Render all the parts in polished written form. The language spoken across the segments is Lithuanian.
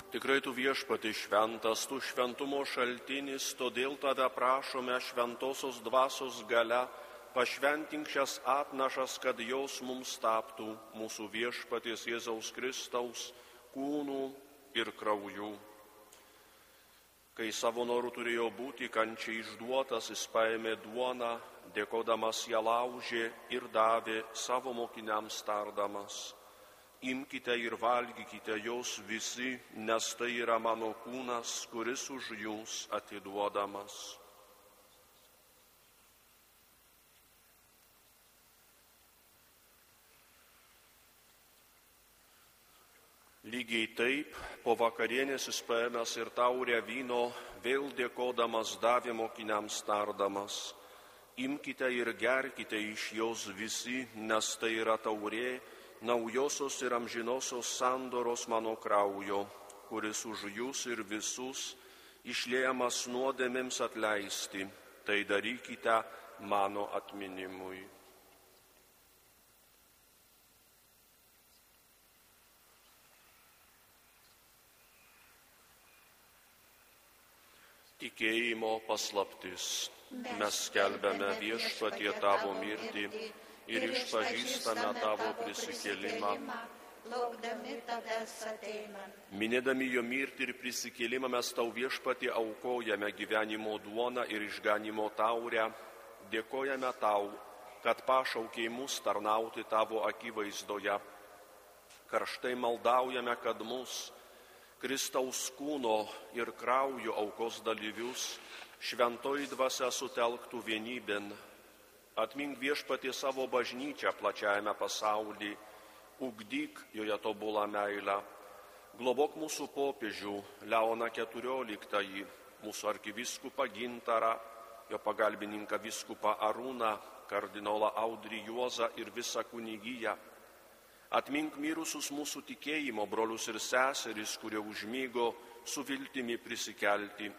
Tikrai tu viešpati šventas, tu šventumo šaltinis, todėl tave prašome šventosios dvasios galia, pašventink šias atnašas, kad jos mums taptų mūsų viešpaties Jėzaus Kristaus kūnų ir krauju. Kai savo norų turėjo būti kančiai išduotas, jis paėmė duoną, dėkodamas ją laužė ir davė savo mokiniams tardamas: imkite ir valgykite jos visi, nes tai yra mano kūnas, kuris už jūs atiduodamas. Lygiai taip, po vakarienės jis paėmęs ir taurę vyno, vėl dėkodamas davė mokiniams tardamas: imkite ir gerkite iš jos visi, nes tai yra taurė naujosios ir amžinosios sandoros mano kraujo, kuris už jūs ir visus išliejamas nuodėmėms atleisti. Tai darykite mano atminimui. Tikėjimo paslaptis. Mes skelbiame viešpatie tavo mirtį ir išpažįstame tavo prisikėlimą. Laukdami tavęs ateinant. Minėdami jo mirtį ir prisikėlimą mes tau viešpatie aukojame gyvenimo duoną ir išganimo taurę. Dėkojame tau, kad pašaukei mus tarnauti tavo akivaizdoje. Karštai maldaujame, kad mus, Kristaus kūno ir kraujo aukos dalyvius, šventoji dvasia sutelktų vienybėn. Atmink viešpatie savo bažnyčią plačiajame pasaulyje, ugdyk joje tobulą meilę. Globok mūsų popiežių Leoną XIV, mūsų arkivyskupą Gintarą, jo pagalbininką vyskupą Arūną, kardinolą Audrį Juozą ir visą kunigiją. Atmink mirusius mūsų tikėjimo brolius ir seseris, kurie užmygo su viltimi prisikelti.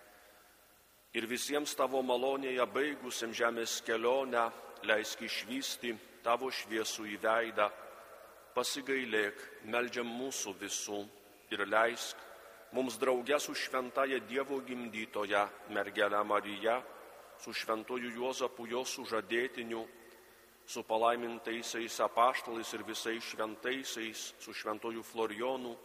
Ir visiems tavo malonėje baigusiems žemės kelionę leisk išvysti tavo šviesų į veidą. Pasigailėk, meldžiam mūsų visų ir leisk mums drauge su šventaja Dievo gimdytoja mergele Marija, su šventoju Juozapu jos sužadėtiniu, su palaimintaisiais apaštalais ir visais šventaisiais, su šventoju Florionu,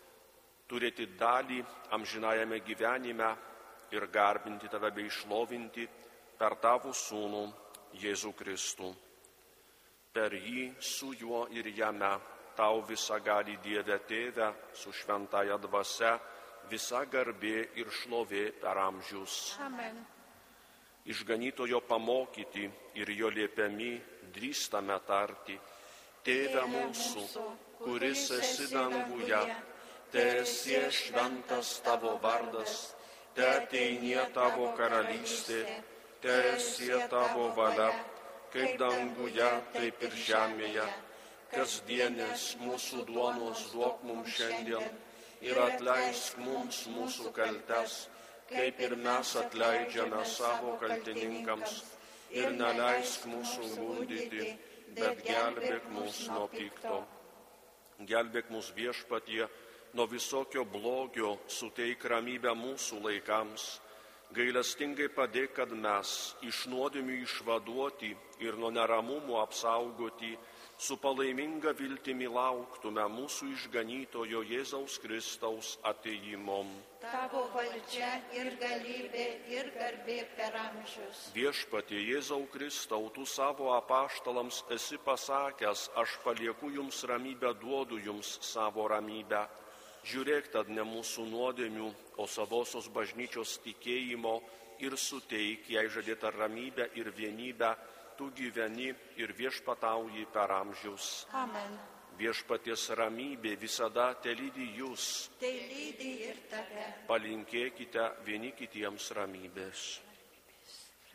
turėti dalį amžinajame gyvenime ir garbinti tave bei šlovinti per tavo sūnų Jėzų Kristų. Per jį, su juo ir jame, tau visagali Dieve Tėve, su šventaja dvasia, visa garbė ir šlovė per amžius. Amen. Išganytojo pamokyti ir jo liepiami drįstame tarti: Tėve mūsų, kuris esi danguje, teesie šventas tavo vardas, teateinie tavo karalystė, teesie tavo valia, kaip danguje, taip ir žemėje. Kasdienės mūsų duonos duok mums šiandien ir atleisk mums mūsų kaltes, kaip ir mes atleidžiame savo kaltininkams, ir neleisk mūsų gundyti, bet gelbėk mus nuo pikto. Gelbėk mus viešpatie nuo visokio blogio, suteik ramybę mūsų laikams. Gailestingai padėk, kad mes iš nuodėmių išvaduoti ir nuo neramumų apsaugoti, su palaiminga viltimi lauktume mūsų išganytojo Jėzaus Kristaus atėjimo. Tavo valdžia ir galybė ir garbė per amžius. Viešpatie Jėzau Kristau, tu savo apaštalams esi pasakęs: aš palieku jums ramybę, duodu jums savo ramybę. Žiūrėk tad ne mūsų nuodėmių, o savosios bažnyčios tikėjimo ir suteik jai žadėtą ramybę ir vienybę. Tu gyveni ir viešpatauji per amžius. Amen. Viešpaties ramybė visada telydi jūs. Tai lydi ir tave. Palinkėkite vieni kitiems ramybės.